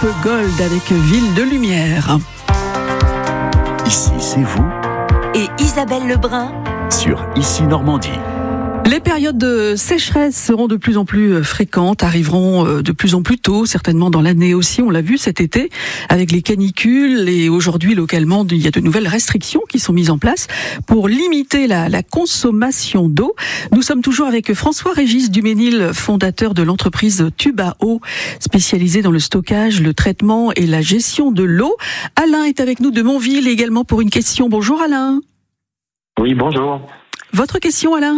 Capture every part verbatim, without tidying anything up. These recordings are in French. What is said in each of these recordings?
Gold avec Ville de Lumière. Ici, c'est vous. Et Isabelle Lebrun Sur Ici Normandie. Les périodes de sécheresse seront de plus en plus fréquentes, arriveront de plus en plus tôt, certainement dans l'année aussi. On l'a vu cet été avec les canicules et aujourd'hui localement, il y a de nouvelles restrictions qui sont mises en place pour limiter la, la consommation d'eau. Nous sommes toujours avec François-Régis Duménil, fondateur de l'entreprise Tubao, spécialisée dans le stockage, le traitement et la gestion de l'eau. Alain est avec nous de Montville également pour une question. Bonjour Alain. Oui, bonjour. Votre question Alain ?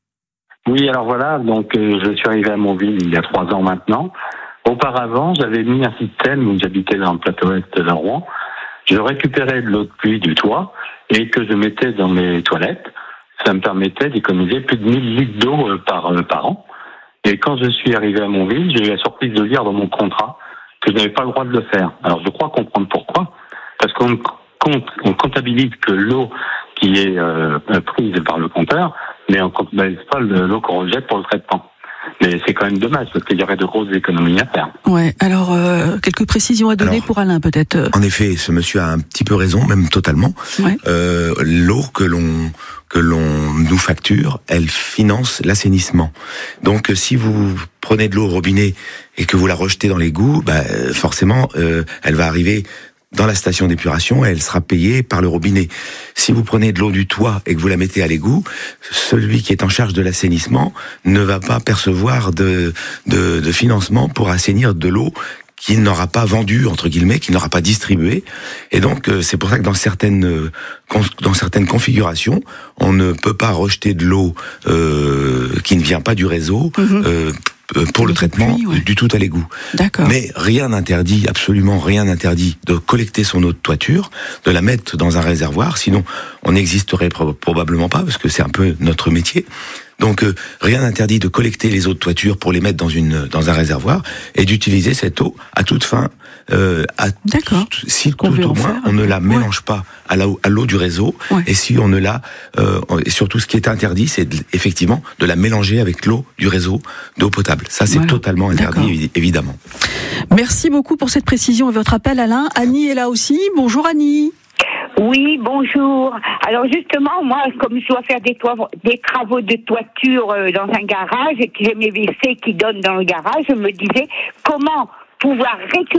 Oui, alors voilà, donc euh, je suis arrivé à Montville il y a trois ans maintenant. Auparavant, j'avais mis un système où j'habitais dans le plateau est de Rouen. Je récupérais de l'eau de pluie du toit et que je mettais dans mes toilettes. Ça me permettait d'économiser plus de mille litres d'eau euh, par, euh, par an. Et quand je suis arrivé à Montville, j'ai eu la surprise de lire dans mon contrat que je n'avais pas le droit de le faire. Alors je crois comprendre pourquoi. Parce qu'on compte, on comptabilise que l'eau qui est euh, prise par le compteur, mais on ne comptabilise pas l'eau qu'on rejette pour le traitement. Mais c'est quand même dommage, parce qu'il y aurait de grosses économies à faire. Ouais, alors euh, quelques précisions à donner alors, pour Alain peut-être. En effet, ce monsieur a un petit peu raison, même totalement. Ouais. Euh, l'eau que l'on que l'on nous facture, elle finance l'assainissement. Donc si vous prenez de l'eau au robinet et que vous la rejetez dans l'égout, bah, forcément, euh, elle va arriver dans la station d'épuration, elle sera payée par le robinet. Si vous prenez de l'eau du toit et que vous la mettez à l'égout, celui qui est en charge de l'assainissement ne va pas percevoir de, de, de financement pour assainir de l'eau qu'il n'aura pas vendue, entre guillemets, qu'il n'aura pas distribuée. Et donc, c'est pour ça que dans certaines, dans certaines configurations, on ne peut pas rejeter de l'eau euh, qui ne vient pas du réseau, mmh. euh, pour le traitement pluie, ouais. du tout à l'égout. D'accord. Mais rien n'interdit, absolument rien n'interdit de collecter son eau de toiture, de la mettre dans un réservoir, sinon on n'existerait pro- probablement pas, parce que c'est un peu notre métier. Donc euh, rien n'interdit de collecter les eaux de toiture pour les mettre dans une dans un réservoir et d'utiliser cette eau à toute fin. Euh, à D'accord. T- si tout au moins faire. on ne la mélange ouais. pas à, la, à l'eau du réseau ouais. et si on ne la euh, et surtout ce qui est interdit, c'est de, effectivement de la mélanger avec l'eau du réseau d'eau potable. Ça c'est voilà. totalement interdit. D'accord. Évidemment. Merci beaucoup pour cette précision et votre appel, Alain. Annie est là aussi. Bonjour Annie. Oui, bonjour. Alors justement, moi, comme je dois faire des, toits, des travaux de toiture euh, dans un garage et que j'ai mes W C qui donnent dans le garage, je me disais comment pouvoir récupérer